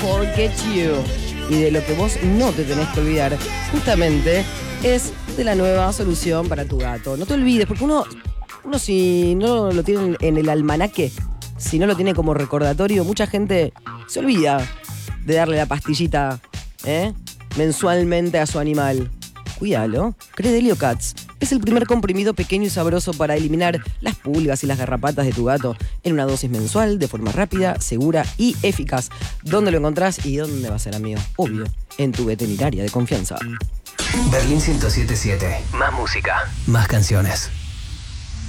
forget you. Y de lo que vos no te tenés que olvidar, justamente, es de la nueva solución para tu gato. No te olvides, porque uno si no lo tiene en el almanaque, si no lo tiene como recordatorio, mucha gente se olvida de darle la pastillita mensualmente a su animal. Cuídalo. Credelio Cats es el primer comprimido pequeño y sabroso para eliminar las pulgas y las garrapatas de tu gato en una dosis mensual, de forma rápida, segura y eficaz. ¿Dónde lo encontrás y dónde va a ser, amigo? Obvio, en tu veterinaria de confianza. Berlín 107.7. Más música, más canciones.